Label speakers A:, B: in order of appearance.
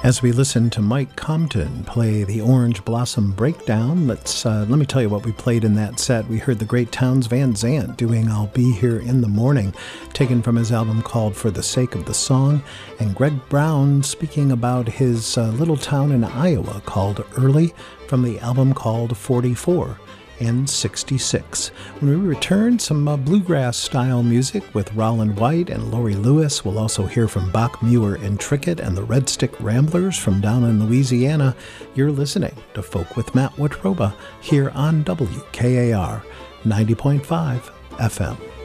A: As we listen to Mike Compton play the Orange Blossom Breakdown, let me tell you what we played in that set. We heard the great Townes Van Zandt doing I'll Be Here in the Morning, taken from his album called For the Sake of the Song, and Greg Brown speaking about his little town in Iowa called Early from the album called 44 and 66. When we return, some bluegrass-style music with Roland White and Lori Lewis. We'll also hear from Bach, Muir, and Trickett and the Red Stick Ramblers from down in Louisiana. You're listening to Folk with Matt Wotroba here on WKAR 90.5 FM.